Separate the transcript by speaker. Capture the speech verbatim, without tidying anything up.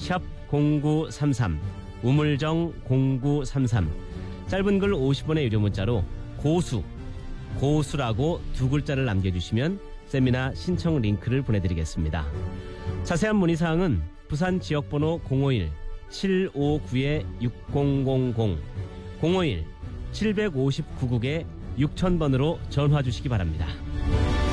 Speaker 1: 샵 공구삼삼, 우물정 공구삼삼, 짧은 글 오십 원의 유료 문자로 고수, 고수라고 두 글자를 남겨주시면 세미나 신청 링크를 보내드리겠습니다. 자세한 문의사항은 부산 지역번호 공오일 칠오구 육공공공, 공오일 칠오구 구국 육천 번으로 전화 주시기 바랍니다.